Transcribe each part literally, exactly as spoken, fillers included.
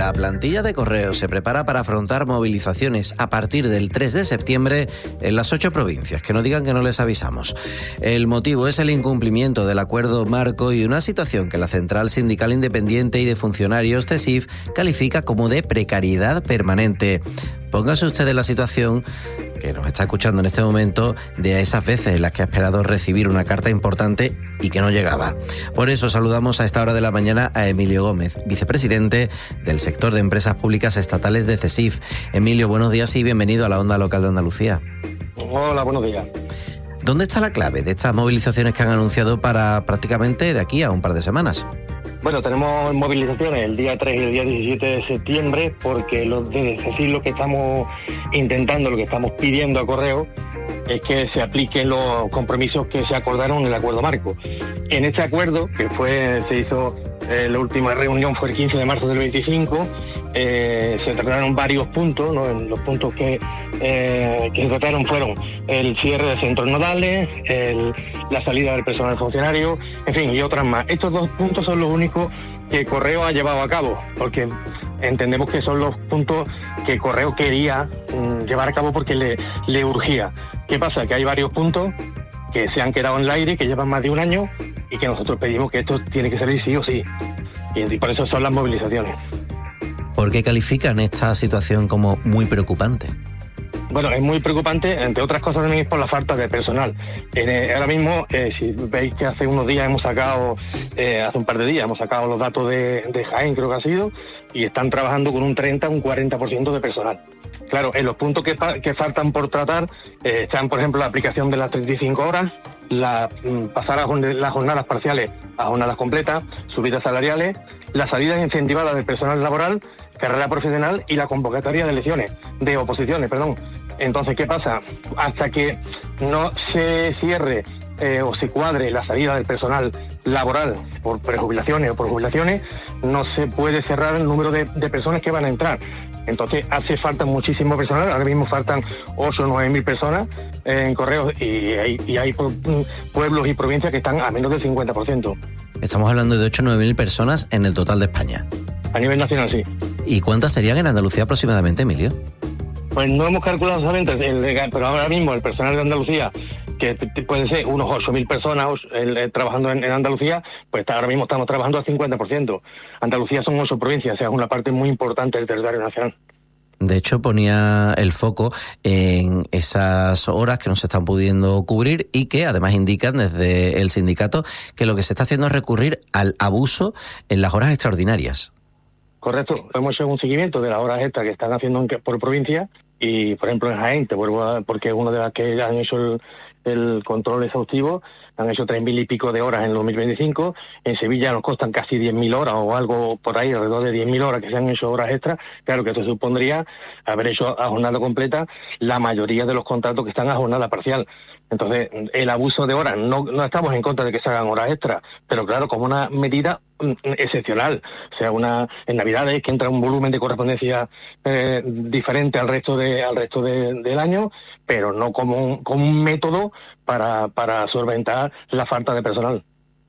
La plantilla de Correos se prepara para afrontar movilizaciones a partir del tres de septiembre en las ocho provincias. Que no digan que no les avisamos. El motivo es el incumplimiento del acuerdo marco y una situación que la Central Sindical Independiente y de Funcionarios, CESIF, califica como de precariedad permanente. Póngase usted en la situación que nos está escuchando en este momento de esas veces en las que ha esperado recibir una carta importante y que no llegaba. Por eso saludamos a esta hora de la mañana a Emilio Gómez, vicepresidente del sector de empresas públicas estatales de CESIF. Emilio, buenos días y bienvenido a la Onda Local de Andalucía. Hola, buenos días. ¿Dónde está la clave de estas movilizaciones que han anunciado para prácticamente de aquí a un par de semanas? Bueno, tenemos movilizaciones el día tres y el día diecisiete de septiembre porque los de CESIF lo que estamos intentando, lo que estamos pidiendo a Correo es que se apliquen los compromisos que se acordaron en el acuerdo marco. En este acuerdo, que fue se hizo, eh, la última reunión fue el quince de marzo del veinticinco, eh, se trataron varios puntos, ¿no? Los puntos que, eh, que se trataron fueron el cierre de centros nodales, el, la salida del personal funcionario, en fin, y otras más. Estos dos puntos son los únicos que Correo ha llevado a cabo, porque entendemos que son los puntos que Correo quería mm, llevar a cabo porque le, le urgía. ¿Qué pasa? Que hay varios puntos que se han quedado en el aire, que llevan más de un año y que nosotros pedimos que esto tiene que salir sí o sí. Y por eso son las movilizaciones. ¿Por qué califican esta situación como muy preocupante? Bueno, es muy preocupante, entre otras cosas también es por la falta de personal. Eh, ahora mismo, eh, si veis que hace unos días hemos sacado, eh, hace un par de días hemos sacado los datos de, de Jaén, creo que ha sido, y están trabajando con un treinta, un cuarenta por ciento de personal. Claro, en los puntos que, que faltan por tratar eh, están, por ejemplo, la aplicación de las treinta y cinco horas, la, pasar a las jornadas parciales a jornadas completas, subidas salariales, las salidas incentivadas del personal laboral, carrera profesional y la convocatoria de elecciones, de oposiciones, perdón. Entonces, ¿qué pasa? Hasta que no se cierre eh, o se cuadre la salida del personal laboral por prejubilaciones o por jubilaciones, no se puede cerrar el número de, de personas que van a entrar. Entonces hace falta muchísimo personal, ahora mismo faltan ocho o nueve mil personas en Correos y hay, y hay pueblos y provincias que están a menos del cincuenta por ciento. Estamos hablando de ocho o nueve mil personas en el total de España. A nivel nacional, sí. ¿Y cuántas serían en Andalucía aproximadamente, Emilio? Pues no hemos calculado solamente, el, pero ahora mismo el personal de Andalucía, que puede ser unos ocho mil personas el, el, trabajando en, en Andalucía, pues ahora mismo estamos trabajando al cincuenta por ciento. Andalucía son ocho provincias, o sea, es una parte muy importante del territorio nacional. De hecho, ponía el foco en esas horas que no se están pudiendo cubrir y que además indican desde el sindicato que lo que se está haciendo es recurrir al abuso en las horas extraordinarias. Correcto, hemos hecho un seguimiento de las horas extras que están haciendo en, por provincia y, por ejemplo, en Jaén, te vuelvo a, porque es una de las que han hecho el, el control exhaustivo, han hecho tres mil y pico de horas en el dos mil veinticinco, en Sevilla nos costan casi diez mil horas o algo por ahí, alrededor de diez mil horas que se han hecho horas extras. Claro que eso supondría haber hecho a jornada completa la mayoría de los contratos que están a jornada parcial. Entonces, el abuso de horas, no, no estamos en contra de que se hagan horas extras, pero claro, como una medida excepcional, o sea, una en Navidades que entra un volumen de correspondencia eh, diferente al resto de al resto de, del año, pero no como un, como un método para, para solventar la falta de personal.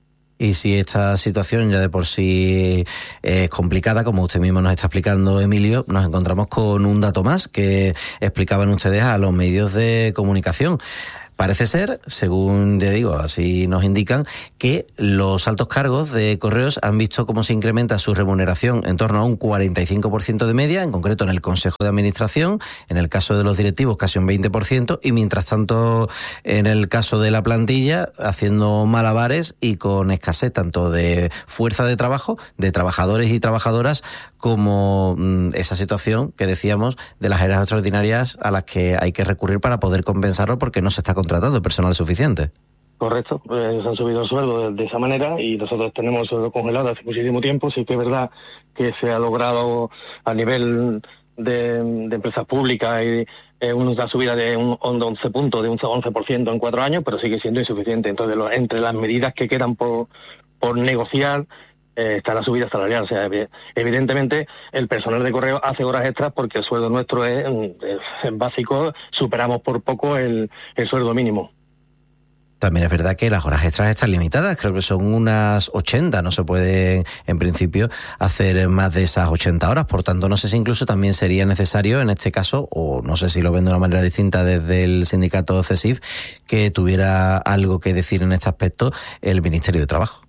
Y si esta situación ya de por sí es complicada, como usted mismo nos está explicando, Emilio, nos encontramos con un dato más que explicaban ustedes a los medios de comunicación. Parece ser, según te digo, así nos indican, que los altos cargos de Correos han visto cómo se incrementa su remuneración en torno a un cuarenta y cinco por ciento de media, en concreto en el Consejo de Administración, en el caso de los directivos casi un veinte por ciento, y mientras tanto en el caso de la plantilla, haciendo malabares y con escasez tanto de fuerza de trabajo, de trabajadores y trabajadoras, como mmm, esa situación que decíamos de las eras extraordinarias a las que hay que recurrir para poder compensarlo porque no se está contratando personal suficiente. Correcto, eh, se han subido el sueldo de, de esa manera y nosotros tenemos el sueldo congelado hace muchísimo tiempo. Sí que es verdad que se ha logrado a nivel de, de empresas públicas y eh, una subida de un once puntos, de un once por ciento en cuatro años, pero sigue siendo insuficiente. Entonces, lo, entre las medidas que quedan por, por negociar, eh, está la subida salarial. O sea, evidentemente el personal de Correo hace horas extras porque el sueldo nuestro es, es básico, superamos por poco el, el sueldo mínimo. También es verdad que las horas extras están limitadas, creo que son unas ochenta, no se pueden en principio hacer más de esas ochenta horas, por tanto no sé si incluso también sería necesario en este caso, o no sé si lo ven de una manera distinta desde el sindicato CESIF, que tuviera algo que decir en este aspecto el Ministerio de Trabajo.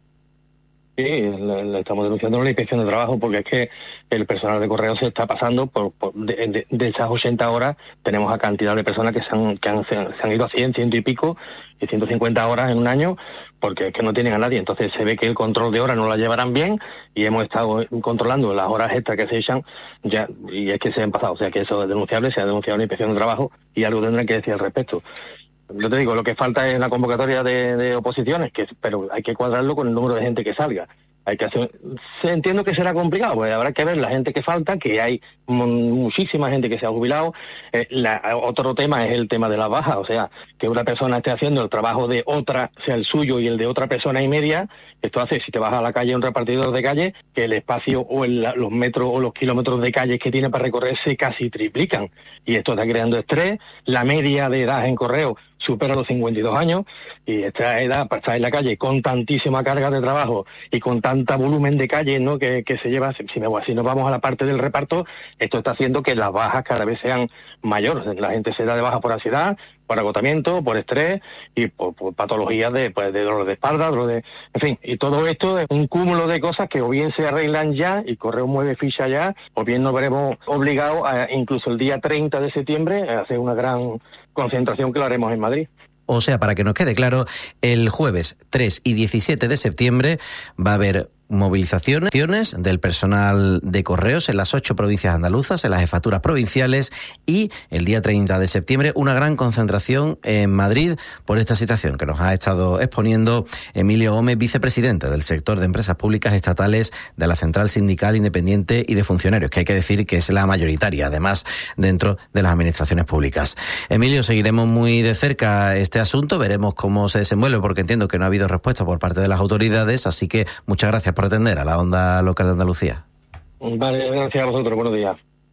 Sí, le, le estamos denunciando la Inspección de Trabajo porque es que el personal de correo se está pasando por, por de, de, de esas ochenta horas. Tenemos a cantidad de personas que se han, que han, se han ido a cien, ciento y pico y ciento cincuenta horas en un año porque es que no tienen a nadie. Entonces se ve que el control de horas no la llevarán bien y hemos estado controlando las horas extras que se echan ya y es que se han pasado. O sea que eso es denunciable, se ha denunciado la Inspección de Trabajo y algo tendrán que decir al respecto. Yo te digo, lo que falta es la convocatoria de, de oposiciones, que pero hay que cuadrarlo con el número de gente que salga. Hay que hacer, se entiendo que será complicado, porque habrá que ver la gente que falta, que hay muchísima gente que se ha jubilado. Eh, la, otro tema es el tema de las bajas, o sea, que una persona esté haciendo el trabajo de otra, sea el suyo y el de otra persona y media. Esto hace, si te vas a la calle un repartidor de calle, que el espacio o el, los metros o los kilómetros de calles que tiene para recorrer se casi triplican. Y esto está creando estrés. La media de edad en correo supera los cincuenta y dos años y esta edad para estar en la calle con tantísima carga de trabajo y con tanta volumen de calle, ¿no?, que, que se lleva, si, me, si nos vamos a la parte del reparto, esto está haciendo que las bajas cada vez sean mayores. La gente se da de baja por ansiedad, por agotamiento, por estrés y por, por patologías de, pues, de dolor de espalda, dolor de, en fin, y todo esto es un cúmulo de cosas que o bien se arreglan ya y Correo mueve ficha ya, o bien nos veremos obligados a, incluso el día treinta de septiembre, a hacer una gran concentración que lo haremos en Madrid. O sea, para que nos quede claro, el jueves tres y diecisiete de septiembre va a haber movilizaciones del personal de correos en las ocho provincias andaluzas, en las jefaturas provinciales, y el día treinta de septiembre una gran concentración en Madrid por esta situación que nos ha estado exponiendo Emilio Gómez, vicepresidente del sector de empresas públicas estatales de la Central Sindical Independiente y de Funcionarios, que hay que decir que es la mayoritaria, además, dentro de las administraciones públicas. Emilio, seguiremos muy de cerca este asunto, veremos cómo se desenvuelve, porque entiendo que no ha habido respuesta por parte de las autoridades, así que muchas gracias por atender a la onda local de Andalucía. Vale, gracias a vosotros, buenos días.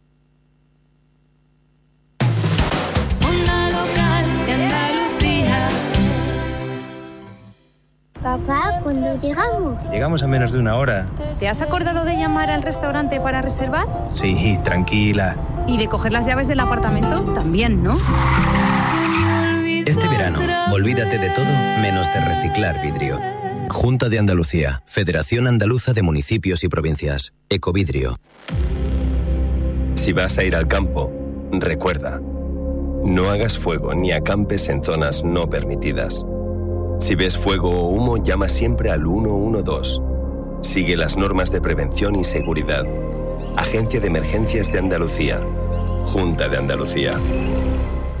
Onda local de Andalucía. Papá, ¿cuándo llegamos? Llegamos a menos de una hora. ¿Te has acordado de llamar al restaurante para reservar? Sí, tranquila. ¿Y de coger las llaves del apartamento? También, ¿no? Este verano, olvídate de todo menos de reciclar vidrio. Junta de Andalucía, Federación Andaluza de Municipios y Provincias, Ecovidrio. Si vas a ir al campo, recuerda, no hagas fuego ni acampes en zonas no permitidas. Si ves fuego o humo, llama siempre al uno uno dos. Sigue las normas de prevención y seguridad. Agencia de Emergencias de Andalucía, Junta de Andalucía.